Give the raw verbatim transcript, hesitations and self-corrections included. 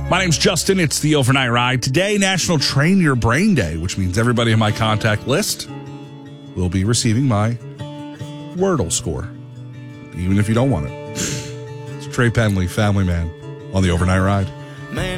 My name's Justin. It's the Overnight Ride. Today, National Train Your Brain Day, which means everybody in my contact list will be receiving my Wordle score, even if you don't want it. It's Trey Penley, Family Man, on the Overnight Ride. Man.